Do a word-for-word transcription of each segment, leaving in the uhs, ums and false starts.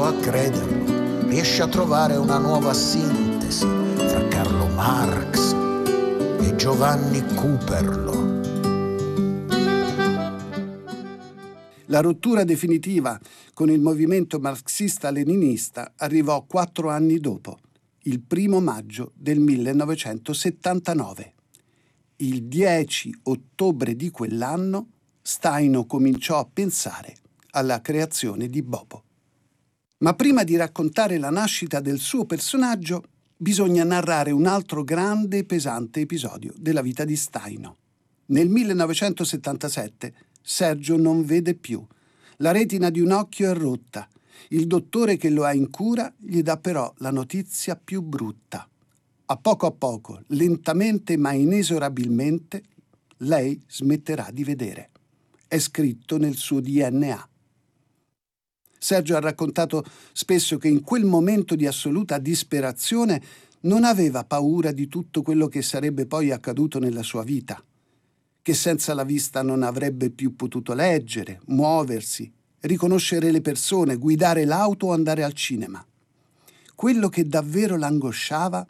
imparato a crederlo, riesce a trovare una nuova sintesi fra Carlo Marx e Giovanni Cooperlo. La rottura definitiva con il movimento marxista-leninista arrivò quattro anni dopo, il primo maggio del millenovecentosettantanove. Il dieci ottobre di quell'anno Staino cominciò a pensare alla creazione di Bobo. Ma prima di raccontare la nascita del suo personaggio, bisogna narrare un altro grande e pesante episodio della vita di Staino. Nel millenovecentosettantasette Sergio non vede più. La retina di un occhio è rotta. Il dottore che lo ha in cura gli dà però la notizia più brutta. A poco a poco, lentamente ma inesorabilmente, lei smetterà di vedere. È scritto nel suo D N A. Sergio ha raccontato spesso che in quel momento di assoluta disperazione non aveva paura di tutto quello che sarebbe poi accaduto nella sua vita, che senza la vista non avrebbe più potuto leggere, muoversi, riconoscere le persone, guidare l'auto o andare al cinema. Quello che davvero l'angosciava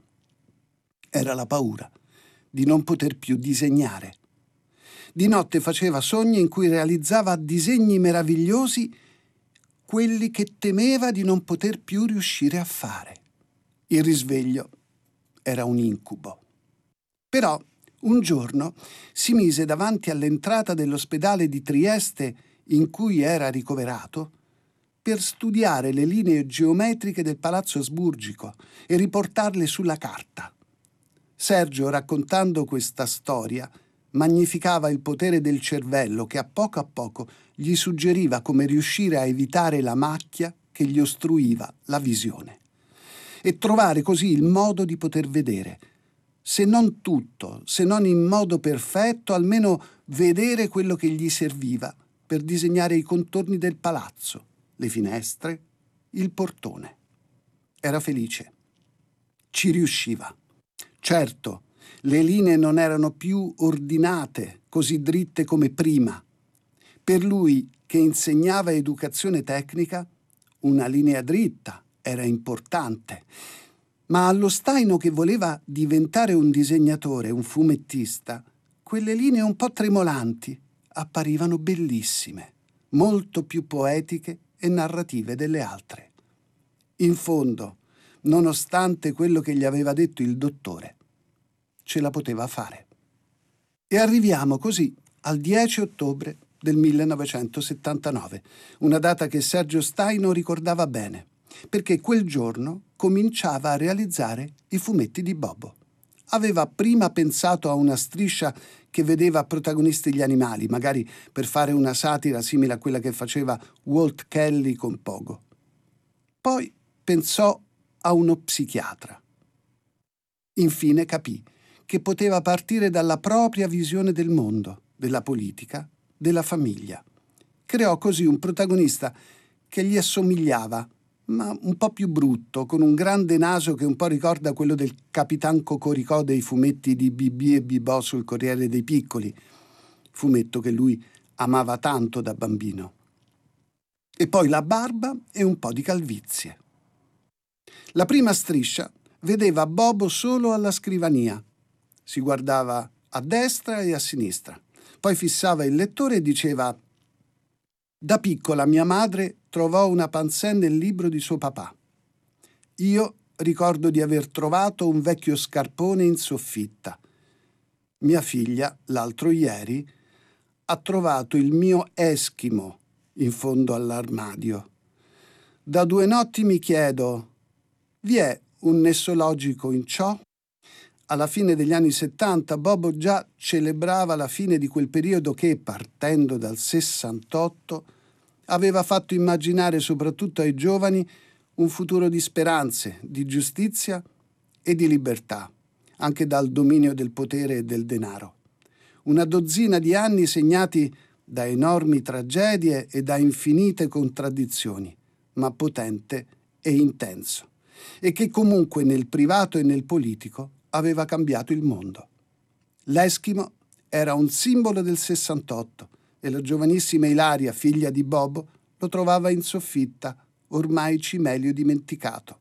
era la paura di non poter più disegnare. Di notte faceva sogni in cui realizzava disegni meravigliosi, quelli che temeva di non poter più riuscire a fare. Il risveglio era un incubo. Però un giorno si mise davanti all'entrata dell'ospedale di Trieste in cui era ricoverato per studiare le linee geometriche del Palazzo Asburgico e riportarle sulla carta. Sergio, raccontando questa storia, magnificava il potere del cervello che a poco a poco gli suggeriva come riuscire a evitare la macchia che gli ostruiva la visione e trovare così il modo di poter vedere, se non tutto, se non in modo perfetto, almeno vedere quello che gli serviva per disegnare i contorni del palazzo, le finestre, il portone. Era felice. Ci riusciva. Certo, le linee non erano più ordinate, così dritte come prima. Per lui, che insegnava educazione tecnica, una linea dritta era importante. Ma allo Staino che voleva diventare un disegnatore, un fumettista, quelle linee un po' tremolanti apparivano bellissime, molto più poetiche e narrative delle altre. In fondo, nonostante quello che gli aveva detto il dottore, ce la poteva fare. E arriviamo così al dieci ottobre del millenovecentosettantanove, una data che Sergio Staino ricordava bene, perché quel giorno cominciava a realizzare i fumetti di Bobo. Aveva prima pensato a una striscia che vedeva protagonisti gli animali, magari per fare una satira simile a quella che faceva Walt Kelly con Pogo. Poi pensò a uno psichiatra. Infine capì che poteva partire dalla propria visione del mondo, della politica, della famiglia. Creò così un protagonista che gli assomigliava, ma un po' più brutto, con un grande naso che un po' ricorda quello del Capitan Cocoricò dei fumetti di Bibì e Bibò sul Corriere dei Piccoli, fumetto che lui amava tanto da bambino. E poi la barba e un po' di calvizie. La prima striscia vedeva Bobo solo alla scrivania. Si guardava a destra e a sinistra. Poi fissava il lettore e diceva: «Da piccola mia madre trovò una pansè nel libro di suo papà. Io ricordo di aver trovato un vecchio scarpone in soffitta. Mia figlia, l'altro ieri, ha trovato il mio Eschimo in fondo all'armadio. Da due notti mi chiedo: vi è un nesso logico in ciò?» Alla fine degli anni settanta Bobo già celebrava la fine di quel periodo che, partendo dal sessantotto, aveva fatto immaginare soprattutto ai giovani un futuro di speranze, di giustizia e di libertà, anche dal dominio del potere e del denaro. Una dozzina di anni segnati da enormi tragedie e da infinite contraddizioni, ma potente e intenso, e che comunque nel privato e nel politico aveva cambiato il mondo. L'Eschimo era un simbolo del sessantotto e la giovanissima Ilaria, figlia di Bobo, lo trovava in soffitta, ormai cimelio dimenticato.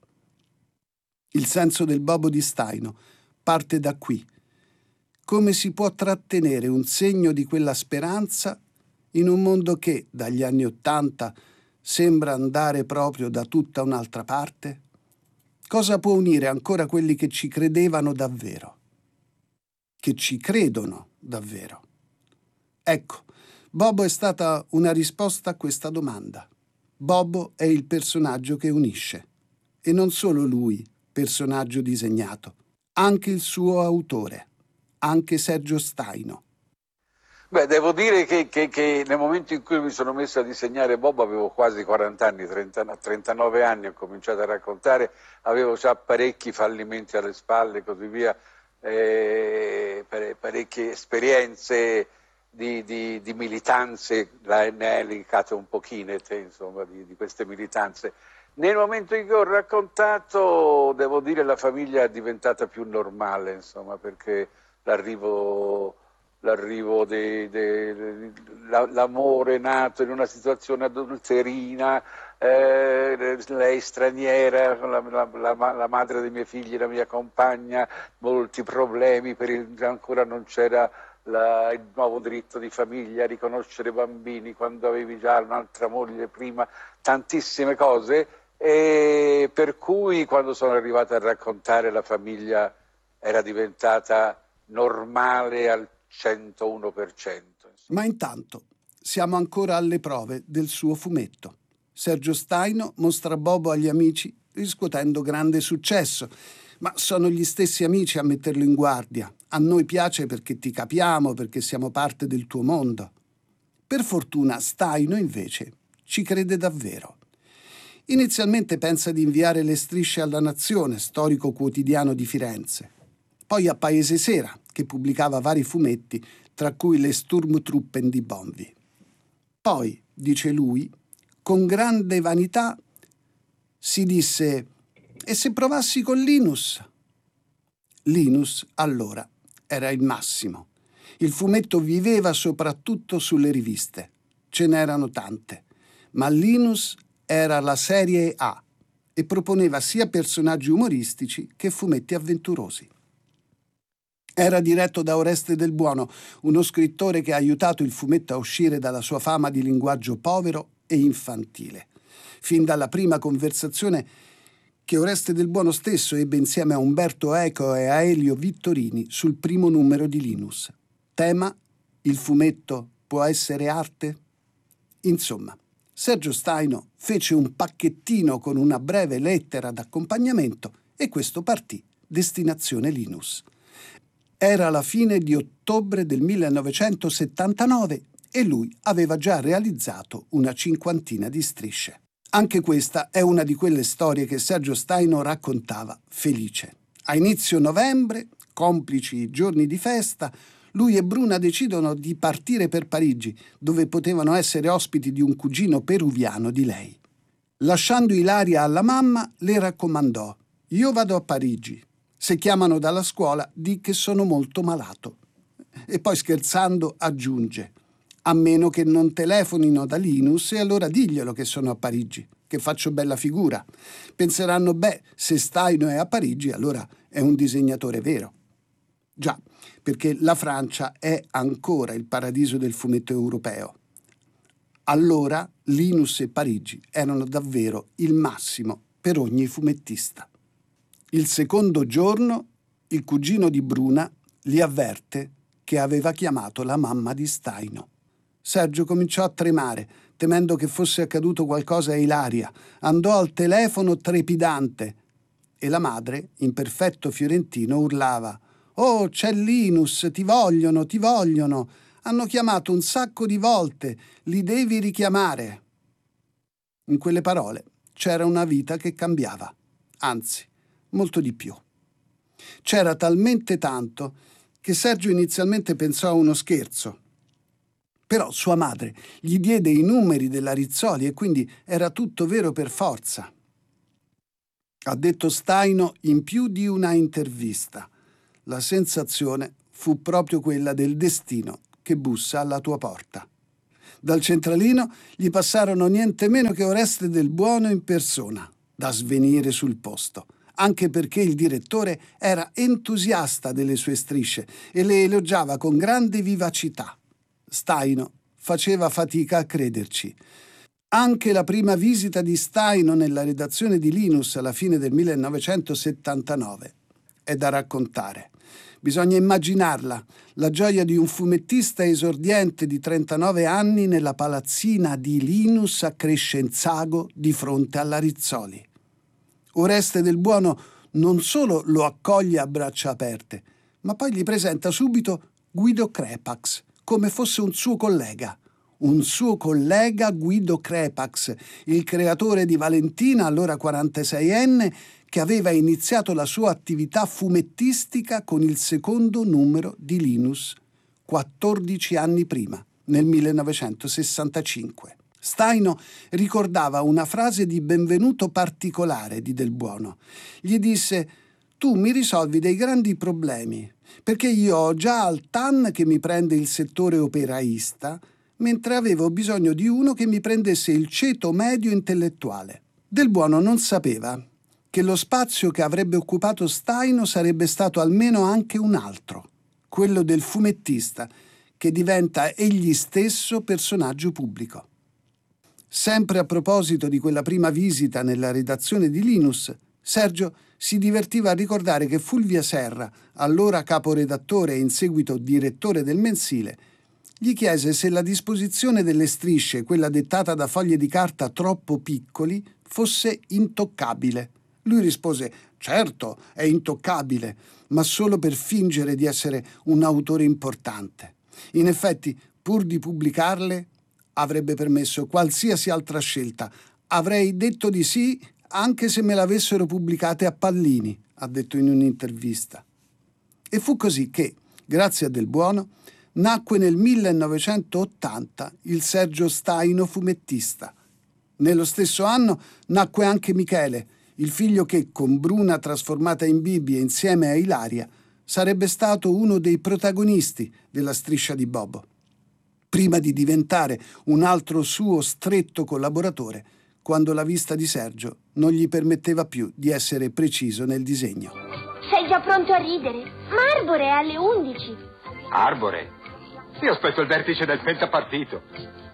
Il senso del Bobo di Staino parte da qui. Come si può trattenere un segno di quella speranza in un mondo che, dagli anni Ottanta, sembra andare proprio da tutta un'altra parte? Cosa può unire ancora quelli che ci credevano davvero? Che ci credono davvero? Ecco, Bobo è stata una risposta a questa domanda. Bobo è il personaggio che unisce. E non solo lui, personaggio disegnato, anche il suo autore, anche Sergio Staino. Beh, devo dire che, che, che nel momento in cui mi sono messo a disegnare Bobo avevo quasi quaranta anni, trenta, trentanove anni, ho cominciato a raccontare, avevo già parecchi fallimenti alle spalle e così via, eh, parecchie esperienze di, di, di militanze, la, ne hai elencate un pochino, insomma, di, di queste militanze. Nel momento in cui ho raccontato, devo dire, la famiglia è diventata più normale, insomma, perché l'arrivo... l'arrivo dell'amore nato in una situazione adulterina, eh, lei straniera, la, la, la, la madre dei miei figli, la mia compagna, molti problemi, per il, ancora non c'era la, il nuovo diritto di famiglia, riconoscere i bambini quando avevi già un'altra moglie prima, tantissime cose, e per cui quando sono arrivato a raccontare la famiglia era diventata normale al centouno per cento. Ma intanto siamo ancora alle prove del suo fumetto. Sergio Staino mostra Bobo agli amici riscuotendo grande successo, ma sono gli stessi amici a metterlo in guardia. A noi piace perché ti capiamo, perché siamo parte del tuo mondo. Per fortuna Staino invece ci crede davvero. Inizialmente pensa di inviare le strisce alla Nazione, storico quotidiano di Firenze. Poi a Paese Sera, che pubblicava vari fumetti, tra cui le Sturmtruppen di Bonvi. Poi, dice lui, con grande vanità si disse: e se provassi con Linus? Linus, allora, era il massimo. Il fumetto viveva soprattutto sulle riviste. Ce n'erano tante. Ma Linus era la serie A e proponeva sia personaggi umoristici che fumetti avventurosi. Era diretto da Oreste Del Buono, uno scrittore che ha aiutato il fumetto a uscire dalla sua fama di linguaggio povero e infantile. Fin dalla prima conversazione che Oreste Del Buono stesso ebbe insieme a Umberto Eco e a Elio Vittorini sul primo numero di Linus. Tema: il fumetto può essere arte? Insomma, Sergio Staino fece un pacchettino con una breve lettera d'accompagnamento e questo partì, destinazione Linus. Era la fine di ottobre del millenovecentosettantanove e lui aveva già realizzato una cinquantina di strisce. Anche questa è una di quelle storie che Sergio Staino raccontava felice. A inizio novembre, complici i giorni di festa, lui e Bruna decidono di partire per Parigi, dove potevano essere ospiti di un cugino peruviano di lei. Lasciando Ilaria alla mamma, le raccomandò: «Io vado a Parigi. Se chiamano dalla scuola, di che sono molto malato». E poi scherzando aggiunge: «A meno che non telefonino da Linus, e allora diglielo che sono a Parigi, che faccio bella figura. Penseranno, beh, se Staino è a Parigi, allora è un disegnatore vero». Già, perché la Francia è ancora il paradiso del fumetto europeo. Allora Linus e Parigi erano davvero il massimo per ogni fumettista. Il secondo giorno, il cugino di Bruna li avverte che aveva chiamato la mamma di Staino. Sergio cominciò a tremare, temendo che fosse accaduto qualcosa a Ilaria. Andò al telefono trepidante e la madre, in perfetto fiorentino, urlava: «Oh, c'è Linus, ti vogliono, ti vogliono! Hanno chiamato un sacco di volte, li devi richiamare!» In quelle parole c'era una vita che cambiava, anzi, molto di più. C'era talmente tanto che Sergio inizialmente pensò a uno scherzo. Però sua madre gli diede i numeri della Rizzoli e quindi era tutto vero per forza. Ha detto Staino in più di una intervista: «La sensazione fu proprio quella del destino che bussa alla tua porta». Dal centralino gli passarono niente meno che Oreste Del Buono in persona, da svenire sul posto, anche perché il direttore era entusiasta delle sue strisce e le elogiava con grande vivacità. Staino faceva fatica a crederci. Anche la prima visita di Staino nella redazione di Linus alla fine del millenovecentosettantanove è da raccontare. Bisogna immaginarla, la gioia di un fumettista esordiente di trentanove anni nella palazzina di Linus a Crescenzago di fronte alla Rizzoli. Oreste Del Buono non solo lo accoglie a braccia aperte, ma poi gli presenta subito Guido Crepax, come fosse un suo collega. Un suo collega Guido Crepax, il creatore di Valentina, allora quarantaseienne, che aveva iniziato la sua attività fumettistica con il secondo numero di Linus, quattordici anni prima, nel millenovecentosessantacinque. Staino ricordava una frase di benvenuto particolare di Del Buono. Gli disse: «Tu mi risolvi dei grandi problemi, perché io ho già Altan che mi prende il settore operaista, mentre avevo bisogno di uno che mi prendesse il ceto medio intellettuale». Del Buono non sapeva che lo spazio che avrebbe occupato Staino sarebbe stato almeno anche un altro, quello del fumettista, che diventa egli stesso personaggio pubblico. Sempre a proposito di quella prima visita nella redazione di Linus, Sergio si divertiva a ricordare che Fulvia Serra, allora caporedattore e in seguito direttore del mensile, gli chiese se la disposizione delle strisce, quella dettata da foglie di carta troppo piccoli, fosse intoccabile. Lui rispose: «Certo, è intoccabile, ma solo per fingere di essere un autore importante. In effetti, pur di pubblicarle, avrebbe permesso qualsiasi altra scelta. Avrei detto di sì anche se me l'avessero pubblicate a pallini», ha detto in un'intervista. E fu così che, grazie a Del Buono, nacque nel millenovecentottanta il Sergio Staino fumettista. Nello stesso anno nacque anche Michele, il figlio che, con Bruna trasformata in Bibi e insieme a Ilaria, sarebbe stato uno dei protagonisti della striscia di Bobo, prima di diventare un altro suo stretto collaboratore, quando la vista di Sergio non gli permetteva più di essere preciso nel disegno. Sei già pronto a ridere? Ma Arbore è alle undici. Arbore? Io aspetto il vertice del pentapartito.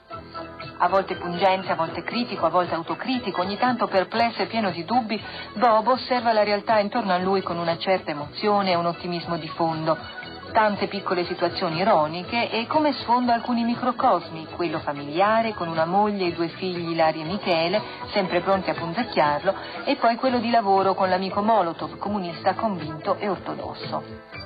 A volte pungente, a volte critico, a volte autocritico, ogni tanto perplesso e pieno di dubbi, Bobo osserva la realtà intorno a lui con una certa emozione e un ottimismo di fondo. Tante piccole situazioni ironiche e come sfondo alcuni microcosmi, quello familiare con una moglie e due figli, Ilaria e Michele, sempre pronti a punzecchiarlo, e poi quello di lavoro con l'amico Molotov, comunista convinto e ortodosso.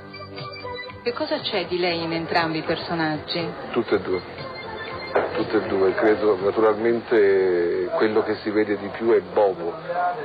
Che cosa c'è di lei in entrambi i personaggi? Tutte e due. Tutte e due, credo. Naturalmente quello che si vede di più è Bobo,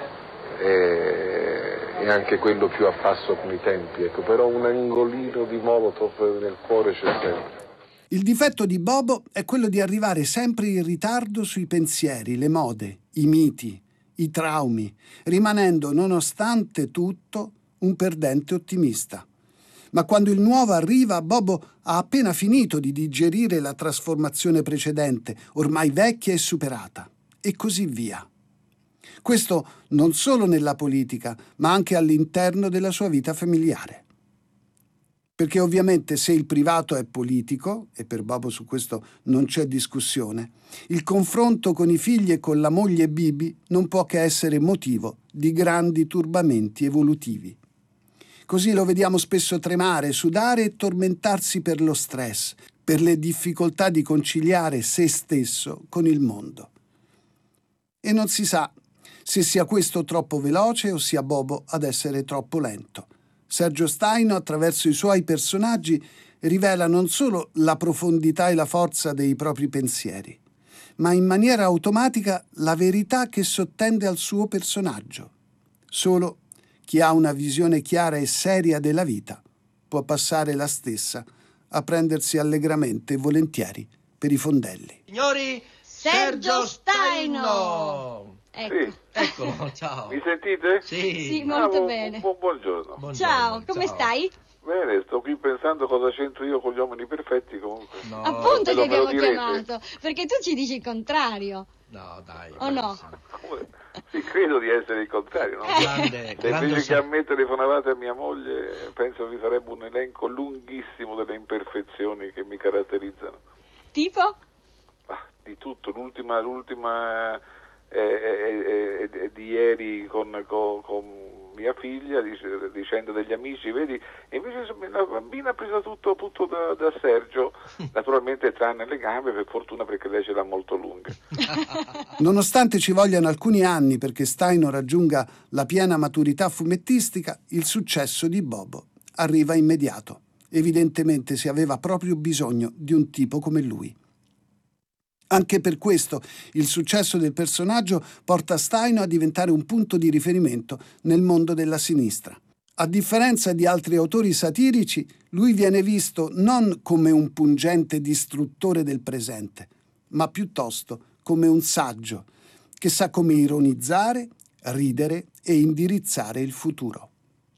e, e anche quello più a passo con i tempi, ecco, però un angolino di Molotov nel cuore c'è sempre. Il difetto di Bobo è quello di arrivare sempre in ritardo sui pensieri, le mode, i miti, i traumi, rimanendo nonostante tutto un perdente ottimista. Ma quando il nuovo arriva, Bobo ha appena finito di digerire la trasformazione precedente, ormai vecchia e superata, e così via. Questo non solo nella politica, ma anche all'interno della sua vita familiare. Perché ovviamente se il privato è politico, e per Bobo su questo non c'è discussione, il confronto con i figli e con la moglie Bibi non può che essere motivo di grandi turbamenti evolutivi. Così lo vediamo spesso tremare, sudare e tormentarsi per lo stress, per le difficoltà di conciliare se stesso con il mondo. E non si sa se sia questo troppo veloce o sia Bobo ad essere troppo lento. Sergio Staino, attraverso i suoi personaggi, rivela non solo la profondità e la forza dei propri pensieri, ma in maniera automatica la verità che sottende al suo personaggio. Solo chi ha una visione chiara e seria della vita può passare la stessa a prendersi allegramente e volentieri per i fondelli. Signori, Sergio Staino! Ecco. Sì. Eccolo, ciao. Mi sentite? Sì. Sì, molto Ah, bu- bene. bu- buongiorno. Buongiorno, Ciao, come ciao. stai? Bene, sto qui pensando cosa c'entro io con gli uomini perfetti comunque. No, Appunto me lo- ti me lo abbiamo direte? chiamato, perché tu ci dici il contrario. no, dai. O no? Come? Sì, credo di essere il contrario, no? Grande, Se grande invece che ossa- a me telefonavate a mia moglie, penso vi farebbe un elenco lunghissimo delle imperfezioni che mi caratterizzano. Tipo? Ah, di tutto, l'ultima, l'ultima è, è- è- è di ieri con, con- con mia figlia dice- dicendo degli amici, vedi, e invece la bambina ha preso tutto appunto da, da Sergio, naturalmente tranne le gambe, per fortuna, perché lei ce l'ha molto lunga. Nonostante ci vogliano alcuni anni perché Staino raggiunga la piena maturità fumettistica, il successo di Bobo arriva immediato. Evidentemente si aveva proprio bisogno di un tipo come lui. Anche per questo il successo del personaggio porta Staino a diventare un punto di riferimento nel mondo della sinistra. A differenza di altri autori satirici, lui viene visto non come un pungente distruttore del presente, ma piuttosto come un saggio che sa come ironizzare, ridere e indirizzare il futuro.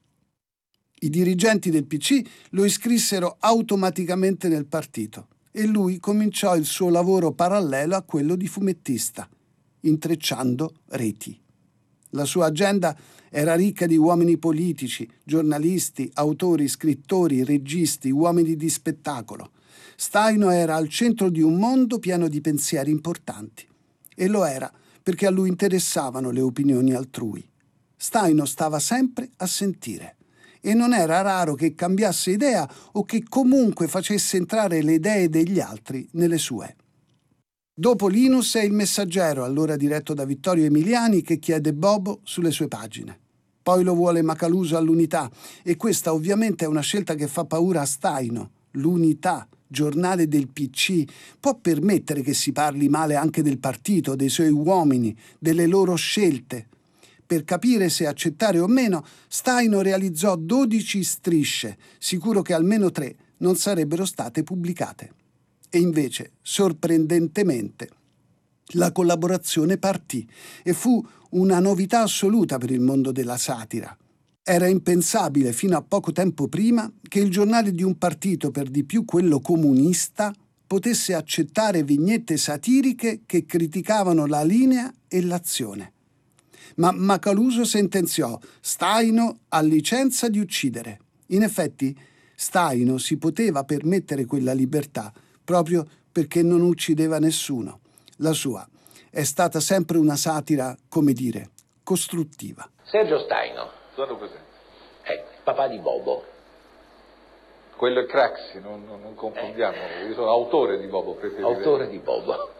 I dirigenti del P C lo iscrissero automaticamente nel partito e lui cominciò il suo lavoro parallelo a quello di fumettista, intrecciando reti. La sua agenda era ricca di uomini politici, giornalisti, autori, scrittori, registi, uomini di spettacolo. Staino era al centro di un mondo pieno di pensieri importanti. E lo era perché a lui interessavano le opinioni altrui. Staino stava sempre a sentire. E non era raro che cambiasse idea o che comunque facesse entrare le idee degli altri nelle sue. Dopo Linus è il Messaggero, allora diretto da Vittorio Emiliani, che chiede Bobo sulle sue pagine. Poi lo vuole Macaluso all'Unità, e questa ovviamente è una scelta che fa paura a Staino. L'Unità, giornale del P C, può permettere che si parli male anche del partito, dei suoi uomini, delle loro scelte. Per capire se accettare o meno, Staino realizzò dodici strisce, sicuro che almeno tre non sarebbero state pubblicate. E invece, sorprendentemente, la collaborazione partì e fu una novità assoluta per il mondo della satira. Era impensabile fino a poco tempo prima che il giornale di un partito, per di più quello comunista, potesse accettare vignette satiriche che criticavano la linea e l'azione. Ma Macaluso sentenziò: Staino ha licenza di uccidere. In effetti, Staino si poteva permettere quella libertà proprio perché non uccideva nessuno. La sua è stata sempre una satira, come dire, costruttiva. Sergio Staino. Sono presente. Ecco, papà di Bobo. Quello è Craxi, non, non, non confondiamo. Io sono autore di Bobo, preferirei. Autore di Bobo.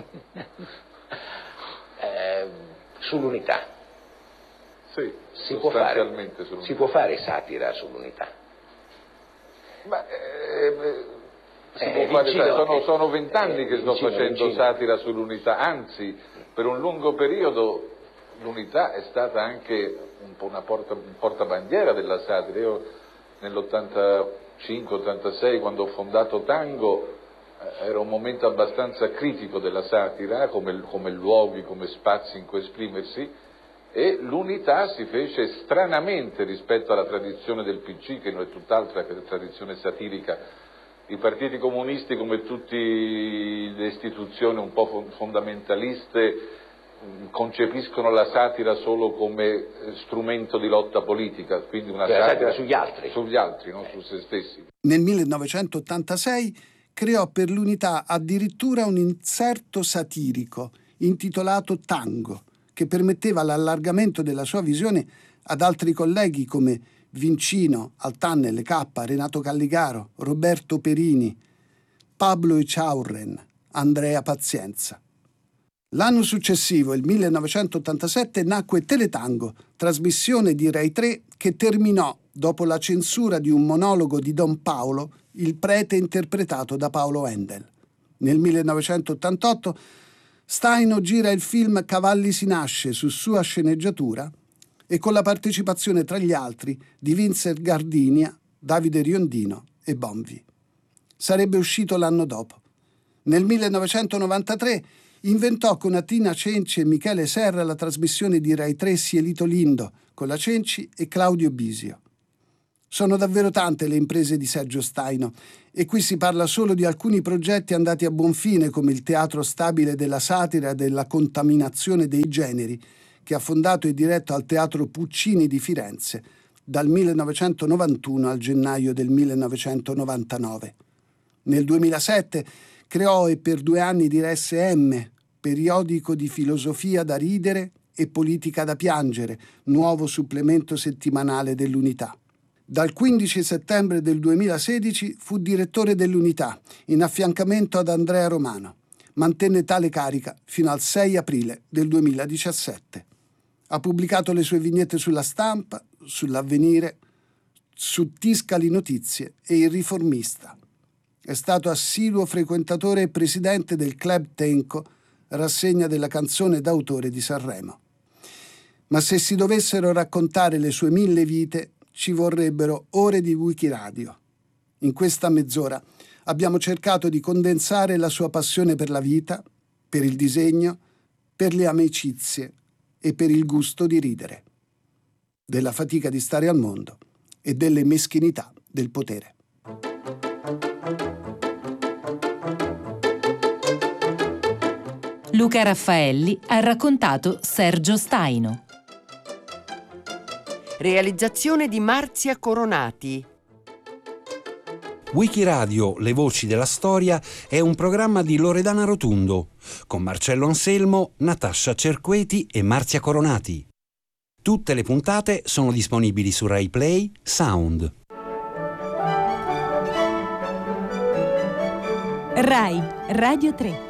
eh, sull'Unità. Sì, si può fare, sostanzialmente sull'Unità. Si può fare satira sull'Unità? Ma eh, si Eh, può fare, vicino, sai, sono, eh, sono vent'anni eh, che sto vicino, facendo vicino. satira sull'Unità, anzi, per un lungo periodo l'Unità è stata anche un po' una porta, un portabandiera della satira. Io nell'ottantacinque ottantasei, quando ho fondato Tango, eh, era un momento abbastanza critico della satira, come, come luoghi, come spazi in cui esprimersi, e l'Unità si fece stranamente rispetto alla tradizione del P C, che non è tutt'altra che la tradizione satirica. I partiti comunisti, come tutte le istituzioni un po' fondamentaliste, concepiscono la satira solo come strumento di lotta politica, quindi una satira, satira sugli altri, sugli altri, non su se stessi. Nel millenovecentottantasei creò per l'Unità addirittura un inserto satirico intitolato Tango, che permetteva l'allargamento della sua visione ad altri colleghi come Vincino, Altan L K, Renato Calligaro, Roberto Perini, Pablo Echaurren, Andrea Pazienza. L'anno successivo, il millenovecentottantasette, nacque Teletango, trasmissione di Rai tre che terminò, dopo la censura di un monologo di Don Paolo, il prete interpretato da Paolo Endel. Nel millenovecentottantotto Staino gira il film Cavalli si nasce su sua sceneggiatura e con la partecipazione tra gli altri di Vincent Gardinia, Davide Riondino e Bonvi. Sarebbe uscito l'anno dopo. Nel millenovecentonovantatré inventò con Atina Cenci e Michele Serra la trasmissione di Rai tre Sielito Lindo, con la Cenci e Claudio Bisio. Sono davvero tante le imprese di Sergio Staino e qui si parla solo di alcuni progetti andati a buon fine, come il Teatro Stabile della Satira e della Contaminazione dei Generi, che ha fondato e diretto al Teatro Puccini di Firenze dal millenovecentonovantuno al gennaio del millenovecentonovantanove. Nel duemilasette creò e per due anni diresse M, periodico di filosofia da ridere e politica da piangere, nuovo supplemento settimanale dell'Unità. Dal quindici settembre del duemilasedici fu direttore dell'Unità, in affiancamento ad Andrea Romano. Mantenne tale carica fino al sei aprile del duemiladiciassette. Ha pubblicato le sue vignette sulla Stampa, sull'Avvenire, su Tiscali Notizie e Il Riformista. È stato assiduo frequentatore e presidente del Club Tenco, rassegna della canzone d'autore di Sanremo. Ma se si dovessero raccontare le sue mille vite, ci vorrebbero ore di Wikiradio. In questa mezz'ora abbiamo cercato di condensare la sua passione per la vita, per il disegno, per le amicizie e per il gusto di ridere, della fatica di stare al mondo e delle meschinità del potere. Luca Raffaelli ha raccontato Sergio Staino. Realizzazione di Marzia Coronati. Wikiradio, le voci della storia, è un programma di Loredana Rotundo, con Marcello Anselmo, Natascia Cerqueti e Marzia Coronati. Tutte le puntate sono disponibili su Rai Play Sound. Rai Radio tre.